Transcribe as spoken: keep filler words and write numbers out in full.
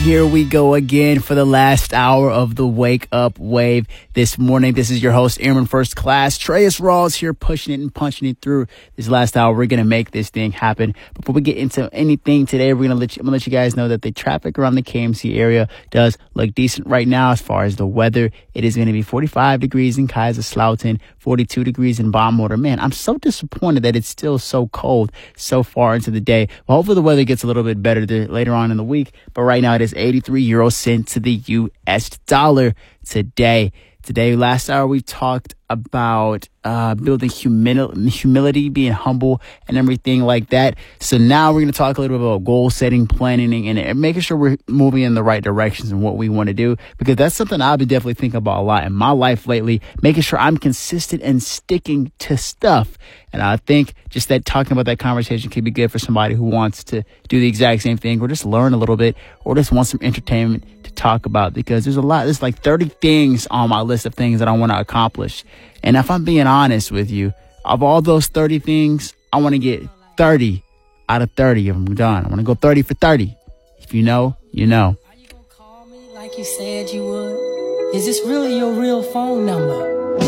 here we go again for the last hour of the Wake Up Wave this morning. This is your host, Airman First Class. Treyas Rawls here, pushing it and punching it through this last hour. We're going to make this thing happen. Before we get into anything today, we're going to let you, I'm gonna let you guys know that the traffic around the K M C area does look decent right now. As far as the weather, it is going to be forty-five degrees in Kaiserslautern, forty-two degrees in Baumwolle. Man, I'm so disappointed that it's still so cold so far into the day. Well, hopefully the weather gets a little bit better there, later on in the week. But right now it is eighty-three euro cents to the U S dollar today. Today, last hour, we talked about uh, building humil- humility, being humble, and everything like that. So now we're going to talk a little bit about goal setting, planning, and, and making sure we're moving in the right directions and what we want to do, because that's something I've been definitely thinking about a lot in my life lately, making sure I'm consistent and sticking to stuff. And I think just that talking about that conversation could be good for somebody who wants to do the exact same thing or just learn a little bit or just want some entertainment to talk about, because there's a lot, there's like thirty things on my list of things that I want to accomplish. And if I'm being honest with you, of all those thirty things, I want to get thirty out of thirty of them done. I want to go thirty for thirty. If you know, you know. Are you gonna call me like you said you would? Is this really your real phone number?